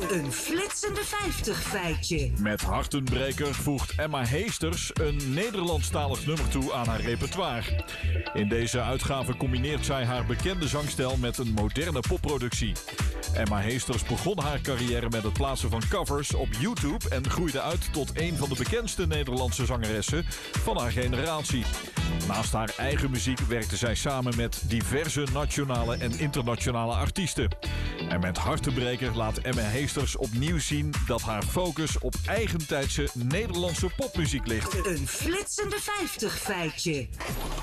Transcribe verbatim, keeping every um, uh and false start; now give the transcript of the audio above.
Een flitsende vijftig feitje. Met Hartenbreker voegt Emma Heesters een Nederlandstalig nummer toe aan haar repertoire. In deze uitgave combineert zij haar bekende zangstijl met een moderne popproductie. Emma Heesters begon haar carrière met het plaatsen van covers op YouTube en groeide uit tot een van de bekendste Nederlandse zangeressen van haar generatie. Naast haar eigen muziek werkte zij samen met diverse nationale en internationale artiesten. En met Hartenbreker laat Emma Heesters opnieuw zien dat haar focus op eigentijdse Nederlandse popmuziek ligt. Een flitsende vijftig feitje.